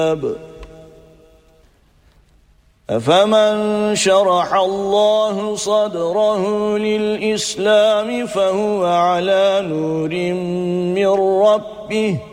أفمن شرح الله صدره للإسلام فهو على نور من ربه